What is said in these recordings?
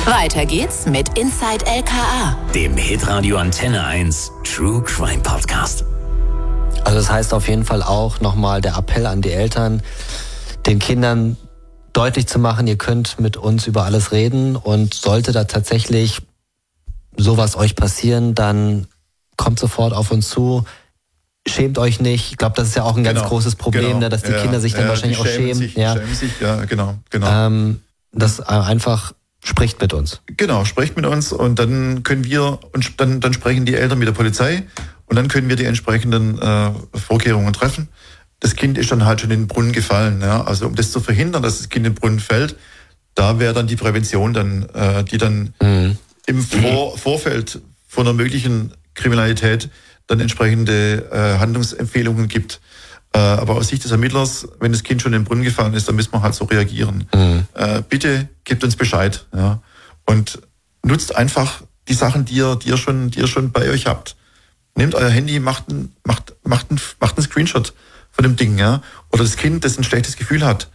Weiter geht's mit Inside LKA, dem Hitradio Antenne 1 True Crime Podcast. Also das heißt auf jeden Fall auch nochmal der Appell an die Eltern, den Kindern deutlich zu machen, ihr könnt mit uns über alles reden und sollte da tatsächlich sowas euch passieren, dann kommt sofort auf uns zu. Schämt euch nicht. Ich glaube, das ist ja auch ein ganz großes Problem, dass die Kinder sich dann wahrscheinlich auch schämen. Schämen sich, genau. Das einfach spricht mit uns. Genau, spricht mit uns und dann können wir, und dann sprechen die Eltern mit der Polizei und dann können wir die entsprechenden Vorkehrungen treffen. Das Kind ist dann halt schon in den Brunnen gefallen. Ja? Also um das zu verhindern, dass das Kind in den Brunnen fällt, da wäre dann die Prävention dann, die dann im Vorfeld von einer möglichen Kriminalität dann entsprechende Handlungsempfehlungen gibt. Aber aus Sicht des Ermittlers, wenn das Kind schon in den Brunnen gefallen ist, dann müssen wir halt so reagieren. Bitte gebt uns Bescheid, ja, und nutzt einfach die Sachen, die ihr schon bei euch habt. Nehmt euer Handy, macht einen Screenshot von dem Ding, ja, oder das Kind, das ein schlechtes Gefühl hat,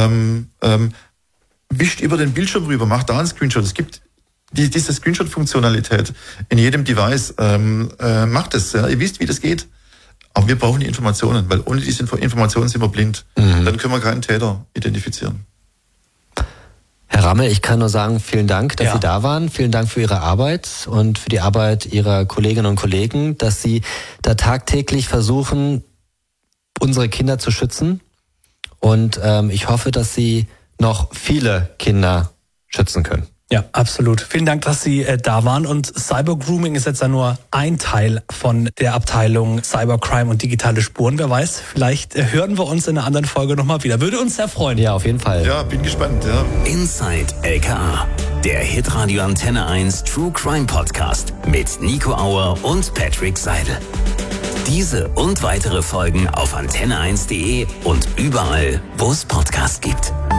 wischt über den Bildschirm rüber, macht da einen Screenshot. Es gibt diese Screenshot-Funktionalität in jedem Device. Macht es, ja, ihr wisst, wie das geht. Aber wir brauchen die Informationen, weil ohne diese Informationen sind wir blind. Dann können wir keinen Täter identifizieren. Herr Rammel, ich kann nur sagen, vielen Dank, dass Sie da waren. Vielen Dank für Ihre Arbeit und für die Arbeit Ihrer Kolleginnen und Kollegen, dass Sie da tagtäglich versuchen, unsere Kinder zu schützen. Und ich hoffe, dass Sie noch viele Kinder schützen können. Ja, absolut. Vielen Dank, dass Sie da waren. Und Cybergrooming ist jetzt ja nur ein Teil von der Abteilung Cybercrime und digitale Spuren. Wer weiß, vielleicht hören wir uns in einer anderen Folge nochmal wieder. Würde uns sehr freuen. Ja, auf jeden Fall. Ja, bin gespannt. Ja. Inside LKA, der Hitradio Antenne 1 True Crime Podcast mit Nico Auer und Patrick Seidel. Diese und weitere Folgen auf antenne1.de und überall, wo es Podcasts gibt.